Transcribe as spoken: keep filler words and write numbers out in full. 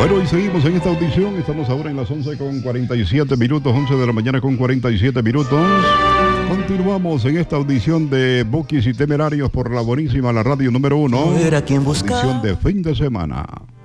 Bueno, y seguimos en esta audición. Estamos ahora en las once con cuarenta y siete minutos, once de la mañana con cuarenta y siete minutos. Continuamos en esta audición de Bukis y Temerarios por la buenísima, la radio número uno. Era quien buscaba. Audición de fin de semana.